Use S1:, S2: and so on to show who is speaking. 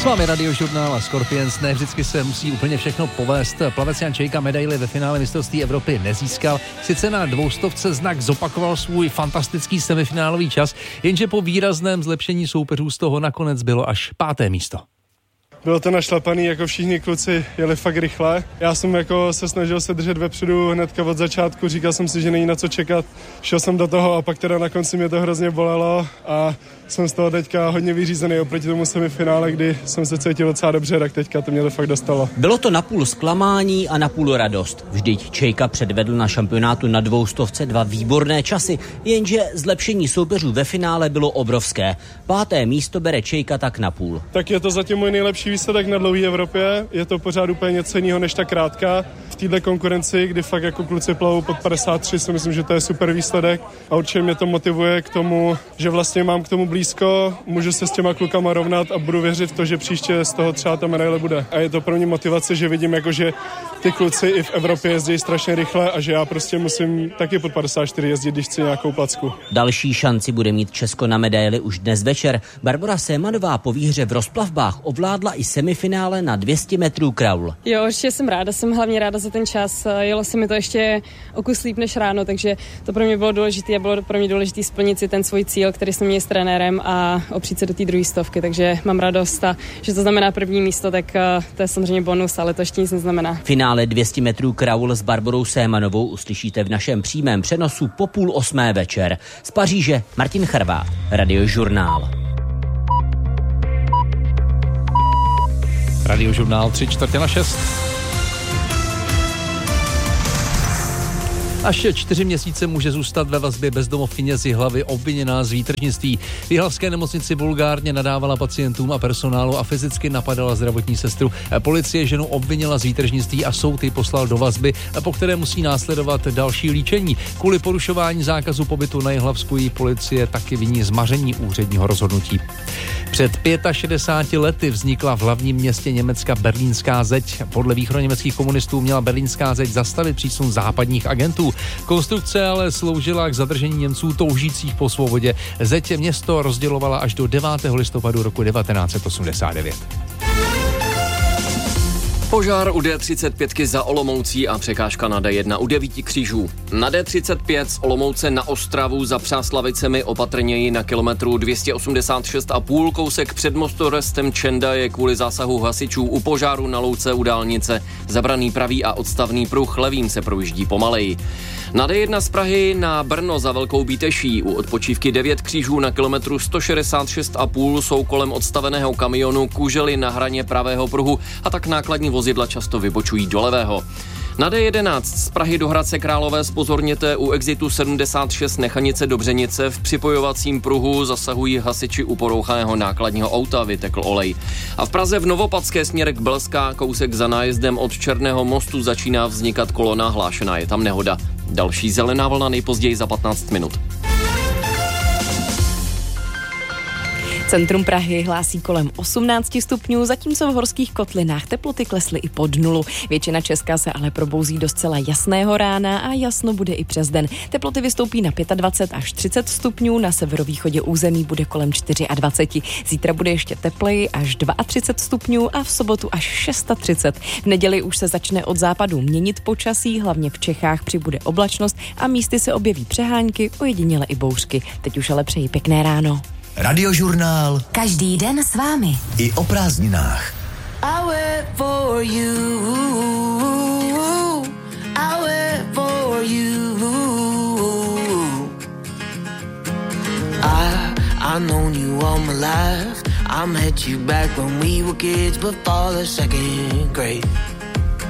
S1: S vámi Radiožurnál a Scorpions. Ne vždycky se musí úplně všechno povést. Plavec Jan Čejka medaili ve finále mistrovství Evropy nezískal. Sice na 200 znak zopakoval svůj fantastický semifinálový čas, jenže po výrazném zlepšení soupeřů z toho nakonec bylo až 5. místo.
S2: Bylo to našlapaný, jako všichni kluci jeli fakt rychle. Já jsem jako se snažil se držet vepředu hnedka od začátku, říkal jsem si, že není na co čekat. Šel jsem do toho a pak teda na konci mě to hrozně bolelo a jsem z toho teďka hodně vyřízený oproti tomu semifinále, kdy jsem se cítil docela dobře, tak teďka to mě to fakt dostalo.
S3: Bylo to napůl zklamání a napůl radost. Vždyť Čejka předvedl na šampionátu na 200 2 výborné časy, jenže zlepšení soupeřů ve finále bylo obrovské. 5. místo bere Čejka tak napůl.
S2: Tak je to zatím můj nejlepší výsledek na dlouhé Evropě, je to pořád úplně něco jiného než ta krátká. V této konkurenci, kdy fakt jako kluci plavou pod 53, si myslím, že to je super výsledek a určitě mě to motivuje k tomu, že vlastně mám k tomu blízko, můžu se s těma klukama rovnat a budu věřit v to, že příště z toho třeba ta medaile bude. A je to pro mě motivace, že vidím jako, že ty kluci i v Evropě jezdí strašně rychle a že já prostě musím taky pod 54 jezdit, když chci nějakou placku.
S3: Další šanci bude mít Česko na medaili už dnes večer. Barbora Sémanová po výhře v rozplavbách ovládla i semifinále na 200 metrů kraul.
S4: Jo, určitě jsem ráda, jsem hlavně ráda za ten čas. Jelo se mi to ještě o kus líp než ráno, takže to pro mě bylo důležité a bylo pro mě důležité splnit si ten svůj cíl, který jsem měl s trenérem a opřít se do té druhé stovky, takže mám radost a že to znamená první místo, tak to je samozřejmě bonus, ale to ještě nic neznamená.
S3: Finále 200 metrů kraul s Barborou Sémanovou uslyšíte v našem přímém přenosu po 7:30 večer. Z Paříže Martin Charvá, Radiožurnál.
S1: Radiožurnál 3/4/6. Až 4 měsíce může zůstat ve vazbě bezdomovkyně z Jihlavy obviněná z výtržnictví. V jihlavské nemocnici vulgárně nadávala pacientům a personálu a fyzicky napadala zdravotní sestru. Policie ženu obvinila z výtržnictví a soud ji poslal do vazby, po které musí následovat další líčení. Kvůli porušování zákazu pobytu na Jihlavsku jí policie taky viní zmaření úředního rozhodnutí. Před 65 lety vznikla v hlavním městě Německa Berlínská zeď. Podle východoněmeckých komunistů měla Berlínská zeď zastavit přísun západních agentů. Konstrukce ale sloužila k zadržení Němců toužících po svobodě. Zeď město rozdělovala až do 9. listopadu roku 1989.
S5: Požár u D35 za Olomoucí a překážka na D1 u 9 křížů. Na D35 z Olomouce na Ostravu za Přáslavicemi opatrněji na kilometru 286,5 kousek před mostorestem Čenda je kvůli zásahu hasičů u požáru na louce u dálnice. Zabraný pravý a odstavný pruh levým se projíždí pomaleji. Na D1 z Prahy na Brno za Velkou Bíteší u odpočívky 9 křížů na kilometru 166,5 jsou kolem odstaveného kamionu kužely na hraně pravého pruhu a tak nákladní vozidla často vybočují do levého. Na D11 z Prahy do Hradce Králové zpozorněte u exitu 76 Nechanice Dobřenice v připojovacím pruhu zasahují hasiči u porouchaného nákladního auta, vytekl olej. A v Praze v Novopadské směr k Belská kousek za nájezdem od Černého mostu začíná vznikat kolona, hlášená je tam nehoda. Další zelená vlna nejpozději za 15 minut.
S6: Centrum Prahy hlásí kolem 18 stupňů, zatímco v horských kotlinách teploty klesly i pod nulu. Většina Česka se ale probouzí do zcela jasného rána a jasno bude i přes den. Teploty vystoupí na 25 až 30 stupňů, na severovýchodě území bude kolem 24. Zítra bude ještě tepleji až 32 stupňů a v sobotu až 630. V neděli už se začne od západu měnit počasí, hlavně v Čechách přibude oblačnost a místy se objeví přehánky, ojediněle i bouřky. Teď už ale přeji pěkné ráno.
S7: Radiožurnál.
S8: Každý den s vámi.
S7: I o prázdninách.
S9: I wait for you. I wait for you. I've known you all my life. I met you back when we were kids before the second grade.